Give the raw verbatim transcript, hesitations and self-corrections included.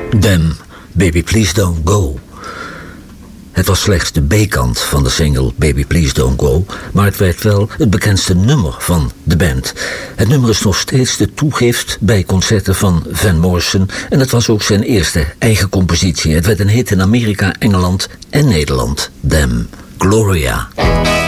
Them, Baby Please Don't Go. Het was slechts de B-kant van de single Baby Please Don't Go, maar het werd wel het bekendste nummer van de band. Het nummer is nog steeds de toegift bij concerten van Van Morrison en het was ook zijn eerste eigen compositie. Het werd een hit in Amerika, Engeland en Nederland. Them, Gloria.